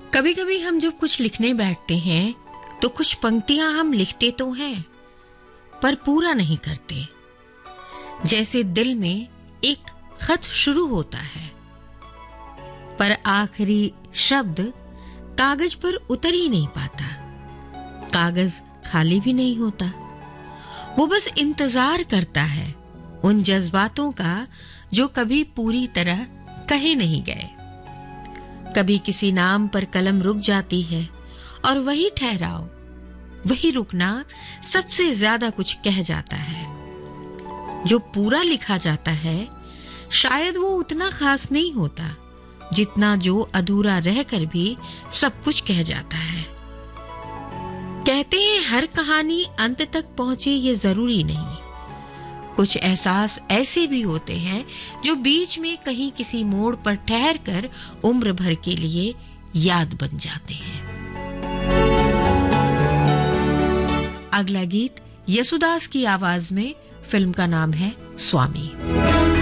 कभी कभी हम जब कुछ लिखने बैठते हैं तो कुछ पंक्तियां हम लिखते तो हैं पर पूरा नहीं करते। जैसे दिल में एक खत शुरू होता है पर आखिरी शब्द कागज पर उतर ही नहीं पाता। कागज खाली भी नहीं होता, वो बस इंतजार करता है उन जज्बातों का जो कभी पूरी तरह कहे नहीं गए। कभी किसी नाम पर कलम रुक जाती है और वही ठहराव, वही रुकना सबसे ज्यादा कुछ कह जाता है। जो पूरा लिखा जाता है शायद वो उतना खास नहीं होता जितना जो अधूरा रहकर भी सब कुछ कह जाता है। कहते हैं हर कहानी अंत तक पहुंचे ये जरूरी नहीं। कुछ एहसास ऐसे भी होते हैं जो बीच में कहीं किसी मोड़ पर ठहर कर उम्र भर के लिए याद बन जाते हैं। अगला गीत यसुदास की आवाज में, फिल्म का नाम है स्वामी।